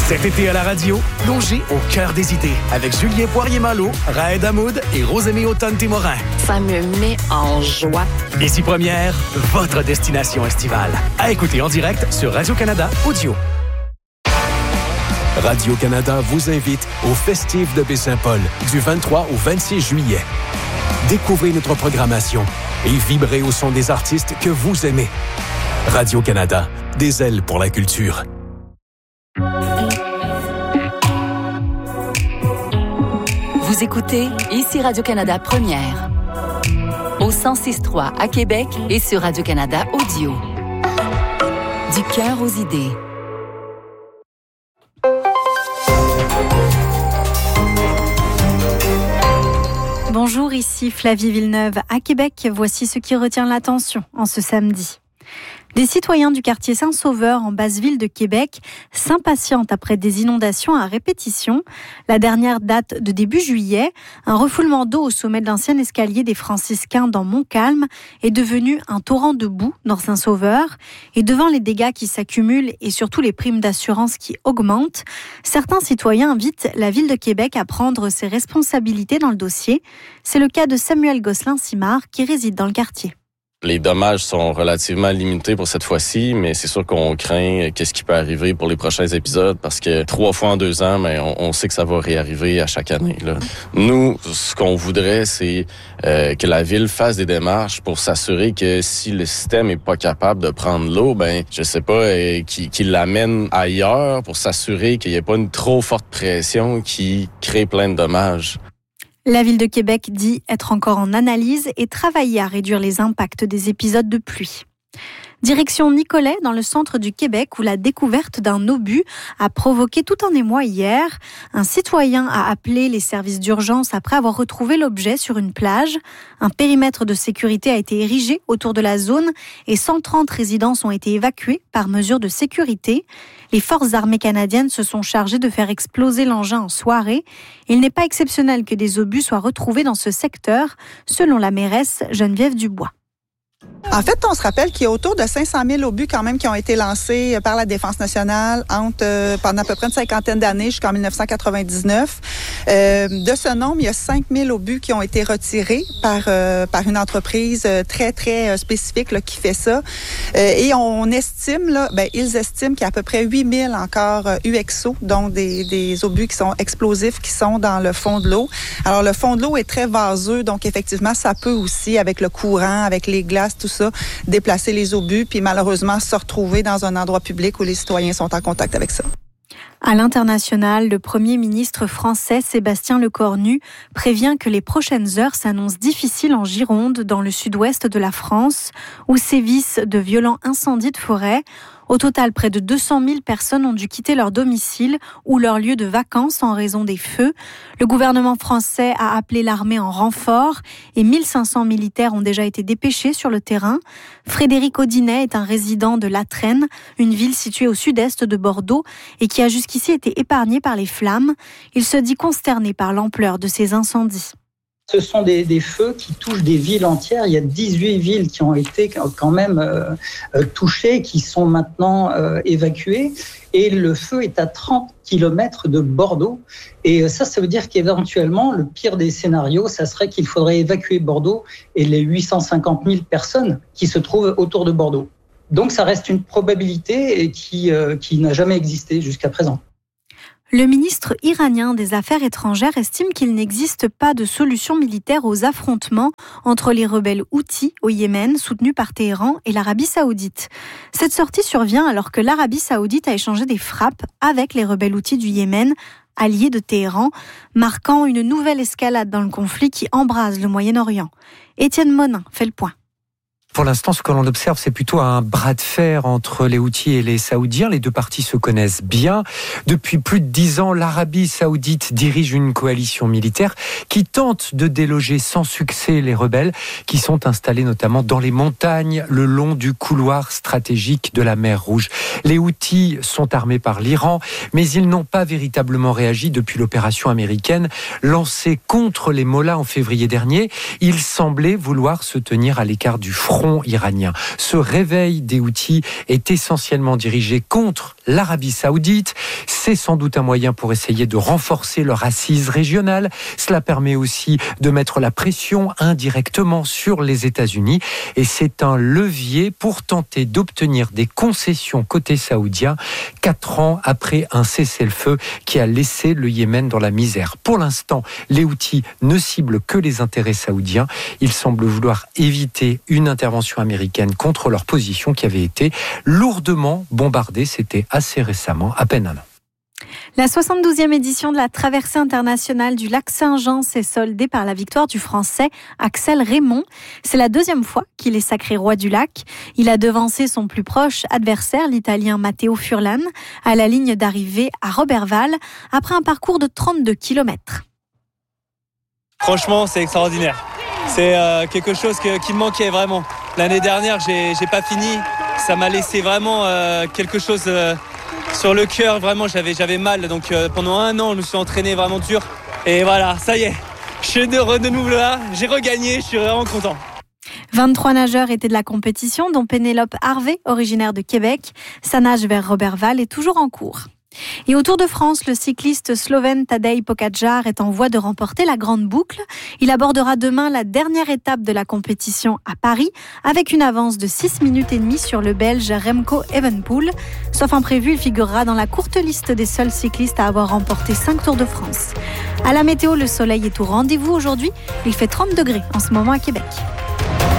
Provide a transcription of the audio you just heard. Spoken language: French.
Cet été à la radio, plongez au cœur des idées avec Julien Poirier-Malo, Raed Hamoud et Rosemée Automne-Témorin. Ça me met en joie. Ici Première, votre destination estivale. À écouter en direct sur Radio-Canada Audio. Radio-Canada vous invite au Festif de Baie-Saint-Paul du 23 au 26 juillet. Découvrez notre programmation et vibrez au son des artistes que vous aimez. Radio-Canada, des ailes pour la culture. Vous écoutez ici Radio-Canada Première. Au 106.3 à Québec et sur Radio-Canada Audio. Du cœur aux idées. Bonjour, ici Flavie Villeneuve. À Québec, voici ce qui retient l'attention en ce samedi. Des citoyens du quartier Saint-Sauveur en basse-ville de Québec s'impatientent après des inondations à répétition. La dernière date de début juillet, un refoulement d'eau au sommet de l'ancien escalier des Franciscains dans Montcalm est devenu un torrent de boue dans Saint-Sauveur. Et devant les dégâts qui s'accumulent et surtout les primes d'assurance qui augmentent, certains citoyens invitent la Ville de Québec à prendre ses responsabilités dans le dossier. C'est le cas de Samuel Gosselin-Simard qui réside dans le quartier. Les dommages sont relativement limités pour cette fois-ci, mais c'est sûr qu'on craint qu'est-ce qui peut arriver pour les prochains épisodes parce que 3 fois en 2 ans, mais on sait que ça va réarriver à chaque année. Là. Nous, ce qu'on voudrait, c'est que la ville fasse des démarches pour s'assurer que si le système est pas capable de prendre l'eau, je sais pas, qu'il l'amène ailleurs pour s'assurer qu'il n'y ait pas une trop forte pression qui crée plein de dommages. La Ville de Québec dit être encore en analyse et travailler à réduire les impacts des épisodes de pluie. Direction Nicolet, dans le centre du Québec, où la découverte d'un obus a provoqué tout un émoi hier. Un citoyen a appelé les services d'urgence après avoir retrouvé l'objet sur une plage. Un périmètre de sécurité a été érigé autour de la zone et 130 résidences ont été évacuées par mesure de sécurité. Les forces armées canadiennes se sont chargées de faire exploser l'engin en soirée. Il n'est pas exceptionnel que des obus soient retrouvés dans ce secteur, selon la mairesse Geneviève Dubois. En fait, on se rappelle qu'il y a autour de 500 000 obus quand même qui ont été lancés par la Défense nationale pendant à peu près une cinquantaine d'années jusqu'en 1999. De ce nombre, il y a 5 000 obus qui ont été retirés par une entreprise très, très spécifique là, qui fait ça. Et on estime, ils estiment qu'il y a à peu près 8 000 encore UXO, donc des obus qui sont explosifs, qui sont dans le fond de l'eau. Alors, le fond de l'eau est très vaseux, donc effectivement, ça peut aussi, avec le courant, avec les glaces, tout ça, déplacer les obus, puis malheureusement se retrouver dans un endroit public où les citoyens sont en contact avec ça. À l'international, le Premier ministre français Sébastien Lecornu prévient que les prochaines heures s'annoncent difficiles en Gironde, dans le sud-ouest de la France, où sévissent de violents incendies de forêt. Au total, près de 200 000 personnes ont dû quitter leur domicile ou leur lieu de vacances en raison des feux. Le gouvernement français a appelé l'armée en renfort et 1500 militaires ont déjà été dépêchés sur le terrain. Frédéric Audinet est un résident de Latresne, une ville située au sud-est de Bordeaux et qui a jusqu'ici été épargnée par les flammes. Il se dit consterné par l'ampleur de ces incendies. Ce sont des feux qui touchent des villes entières. Il y a 18 villes qui ont été quand même touchées, qui sont maintenant évacuées. Et le feu est à 30 km de Bordeaux. Et ça veut dire qu'éventuellement, le pire des scénarios, ça serait qu'il faudrait évacuer Bordeaux et les 850 000 personnes qui se trouvent autour de Bordeaux. Donc ça reste une probabilité qui n'a jamais existé jusqu'à présent. Le ministre iranien des Affaires étrangères estime qu'il n'existe pas de solution militaire aux affrontements entre les rebelles Houthis au Yémen, soutenus par Téhéran, et l'Arabie saoudite. Cette sortie survient alors que l'Arabie saoudite a échangé des frappes avec les rebelles Houthis du Yémen, alliés de Téhéran, marquant une nouvelle escalade dans le conflit qui embrase le Moyen-Orient. Étienne Monin fait le point. Pour l'instant, ce que l'on observe, c'est plutôt un bras de fer entre les Houthis et les Saoudiens. Les deux parties se connaissent bien. Depuis plus de 10 ans, l'Arabie saoudite dirige une coalition militaire qui tente de déloger sans succès les rebelles qui sont installés notamment dans les montagnes le long du couloir stratégique de la mer Rouge. Les Houthis sont armés par l'Iran, mais ils n'ont pas véritablement réagi depuis l'opération américaine lancée contre les mollahs en février dernier. Ils semblaient vouloir se tenir à l'écart du front iranien. Ce réveil des Houthis est essentiellement dirigé contre l'Arabie Saoudite. C'est sans doute un moyen pour essayer de renforcer leur assise régionale. Cela permet aussi de mettre la pression indirectement sur les États-Unis et c'est un levier pour tenter d'obtenir des concessions côté saoudien 4 ans après un cessez-le-feu qui a laissé le Yémen dans la misère. Pour l'instant, les Houthis ne ciblent que les intérêts saoudiens. Ils semblent vouloir éviter une intervention américaine contre leur position qui avait été lourdement bombardée. C'était assez récemment, à peine un an. La 72e édition de la traversée internationale du lac Saint-Jean s'est soldée par la victoire du Français Axel Raymond. C'est la 2e fois qu'il est sacré roi du lac. Il a devancé son plus proche adversaire, l'Italien Matteo Furlan, à la ligne d'arrivée à Roberval, après un parcours de 32 km. Franchement, c'est extraordinaire. C'est quelque chose qui me manquait vraiment. L'année dernière, j'ai pas fini. Ça m'a laissé vraiment quelque chose sur le cœur. Vraiment, j'avais mal. Donc pendant 1 an, je me suis entraîné vraiment dur. Et voilà, ça y est, je suis de nouveau là. J'ai regagné, je suis vraiment content. 23 nageurs étaient de la compétition, dont Pénélope Harvey, originaire de Québec. Sa nage vers Roberval est toujours en cours. Et au Tour de France, le cycliste slovène Tadej Pogačar est en voie de remporter la grande boucle. Il abordera demain la dernière étape de la compétition à Paris avec une avance de 6 minutes et demie sur le Belge Remco Evenepoel. Sauf imprévu, il figurera dans la courte liste des seuls cyclistes à avoir remporté 5 Tours de France. À la météo, le soleil est au rendez-vous aujourd'hui. Il fait 30 degrés en ce moment à Québec.